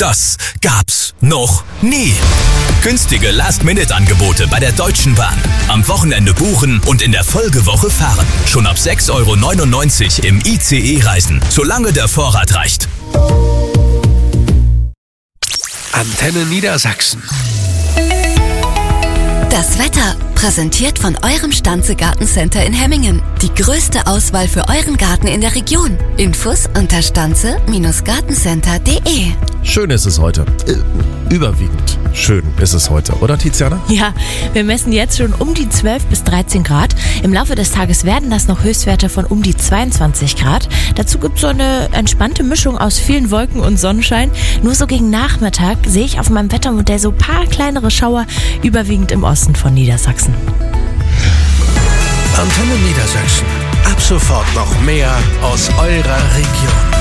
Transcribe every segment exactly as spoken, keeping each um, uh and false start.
Das gab's noch nie. Günstige Last-Minute-Angebote bei der Deutschen Bahn. Am Wochenende buchen und in der Folgewoche fahren. Schon ab sechs Euro neunundneunzig im I C E-Reisen, solange der Vorrat reicht. Antenne Niedersachsen. Das Wetter, präsentiert von eurem Stanze Gartencenter in Hemmingen. Die größte Auswahl für euren Garten in der Region. Infos unter stanze Gartencenter punkt de. Schön ist es heute. Äh, überwiegend schön ist es heute, oder Tiziana? Ja, wir messen jetzt schon um die zwölf bis dreizehn Grad. Im Laufe des Tages werden das noch Höchstwerte von um die zweiundzwanzig Grad. Dazu gibt es so eine entspannte Mischung aus vielen Wolken und Sonnenschein. Nur so gegen Nachmittag sehe ich auf meinem Wettermodell so ein paar kleinere Schauer, überwiegend im Osten von Niedersachsen. Antenne Niedersachsen. Ab sofort noch mehr aus eurer Region.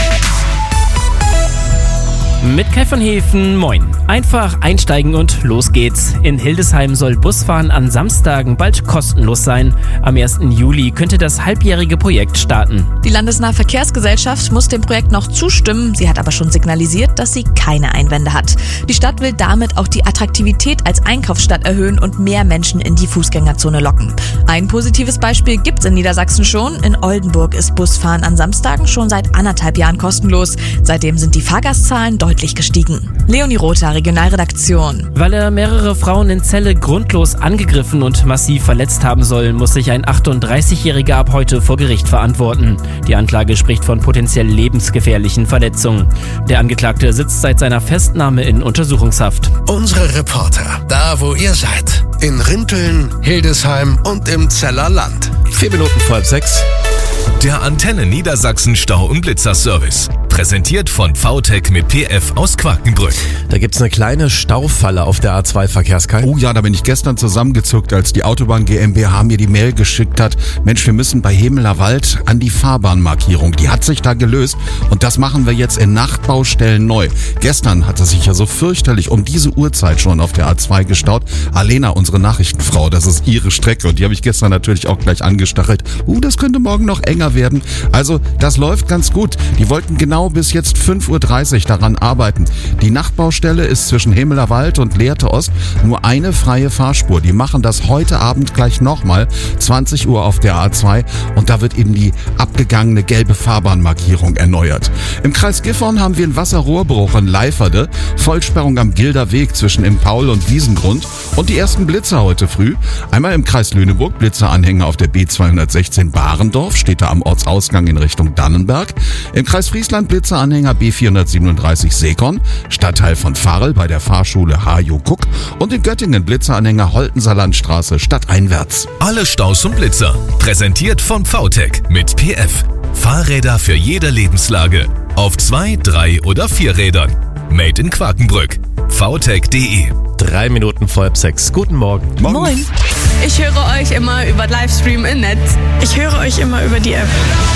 Mit Kai von Hefen, moin. Einfach einsteigen und los geht's. In Hildesheim soll Busfahren an Samstagen bald kostenlos sein. Am ersten Juli könnte das halbjährige Projekt starten. Die Landesnahe Verkehrsgesellschaft muss dem Projekt noch zustimmen. Sie hat aber schon signalisiert, dass sie keine Einwände hat. Die Stadt will damit auch die Attraktivität als Einkaufsstadt erhöhen und mehr Menschen in die Fußgängerzone locken. Ein positives Beispiel gibt's in Niedersachsen schon. In Oldenburg ist Busfahren an Samstagen schon seit anderthalb Jahren kostenlos. Seitdem sind die Fahrgastzahlen deutlich gestiegen. Leonie Rother, Regionalredaktion. Weil er mehrere Frauen in Celle grundlos angegriffen und massiv verletzt haben soll, muss sich ein achtunddreißigjähriger ab heute vor Gericht verantworten. Die Anklage spricht von potenziell lebensgefährlichen Verletzungen. Der Angeklagte sitzt seit seiner Festnahme in Untersuchungshaft. Unsere Reporter, da wo ihr seid. In Rinteln, Hildesheim und im Zeller Land. Vier Minuten vor halb sechs. Der Antenne Niedersachsen Stau- und Blitzerservice. Präsentiert von V T E C mit P F aus Quakenbrück. Da gibt's eine kleine Staufalle auf der A zwei Verkehrskai. Oh ja, da bin ich gestern zusammengezuckt, als die Autobahn GmbH mir die Mail geschickt hat. Mensch, wir müssen bei Hemeler Wald an die Fahrbahnmarkierung. Die hat sich da gelöst und das machen wir jetzt in Nachtbaustellen neu. Gestern hat es sich ja so fürchterlich um diese Uhrzeit schon auf der A zwei gestaut. Alena, unsere Nachrichtenfrau, das ist ihre Strecke und die habe ich gestern natürlich auch gleich angestachelt. Uh, das könnte morgen noch enger werden. Also, das läuft ganz gut. Die wollten genau bis jetzt fünf Uhr dreißig daran arbeiten. Die Nachtbaustelle ist zwischen Hemeler Wald und Lehrte Ost nur eine freie Fahrspur. Die machen das heute Abend gleich nochmal, zwanzig Uhr auf der A zwei und da wird eben die abgegangene gelbe Fahrbahnmarkierung erneuert. Im Kreis Gifhorn haben wir einen Wasserrohrbruch in Leiferde, Vollsperrung am Gilder Weg zwischen im Paul- und Wiesengrund und die ersten Blitzer heute früh. Einmal im Kreis Lüneburg, Blitzeranhänger auf der B zweihundertsechzehn Barendorf, steht da am Ortsausgang in Richtung Dannenberg. Im Kreis Friesland Blitzeranhänger B vierhundertsiebenunddreißig Seekon, Stadtteil von Varel bei der Fahrschule Hajo Kuck und in Göttingen Blitzeranhänger Holtenser Landstraße stadteinwärts. Alle Staus und Blitzer. Präsentiert von V T E C mit P F. Fahrräder für jede Lebenslage. Auf zwei, drei oder vier Rädern. Made in Quakenbrück. V T E C punkt de. Drei Minuten vor halb sechs. Guten Morgen. Morgen. Moin. Ich höre euch immer über Livestream im Netz. Ich höre euch immer über die App.